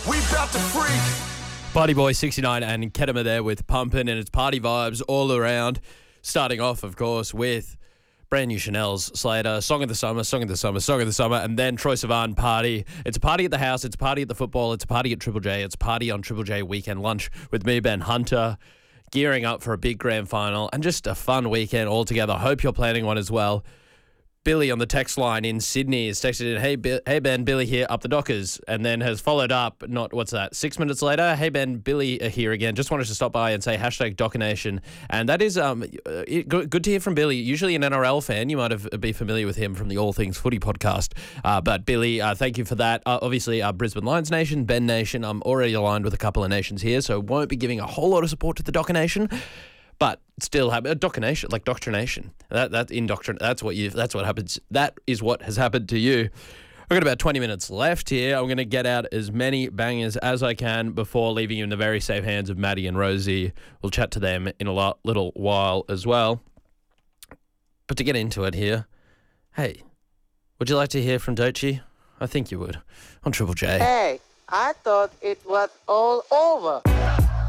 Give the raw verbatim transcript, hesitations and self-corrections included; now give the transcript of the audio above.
We bout to freak. Party Boy sixty-nine and Kedema there with Pumpin', and it's party vibes all around. Starting off, of course, with brand new Chanel's Slater, Song of the Summer, Song of the Summer, Song of the Summer, and then Troye Sivan Party. It's a party at the house, it's a party at the football, it's a party at Triple J, it's a party on Triple J Weekend Lunch with me, Ben Hunter, gearing up for a big grand final and just a fun weekend altogether. Hope you're planning one as well. Billy on the text line in Sydney has texted in, hey, Bi- hey Ben, Billy here, up the Dockers, and then has followed up, not, what's that, six minutes later, hey Ben, Billy here again, just wanted to stop by and say hashtag Dockination, and that is um it, good, good to hear from Billy, usually an N R L fan, you might have be familiar with him from the All Things Footy podcast, uh, but Billy, uh, thank you for that. Uh, obviously, uh, Brisbane Lions Nation, Ben Nation, I'm already aligned with a couple of nations here, so won't be giving a whole lot of support to the Dockination, but still have a doctrination, like doctrination. That that indoctrin. That's what you. That's what happens. That is what has happened to you. I've got about twenty minutes left here. I'm going to get out as many bangers as I can before leaving you in the very safe hands of Maddie and Rosie. We'll chat to them in a lot, little while as well. But to get into it here, hey, would you like to hear from Doechii? I think you would on Triple J. Hey, I thought it was all over.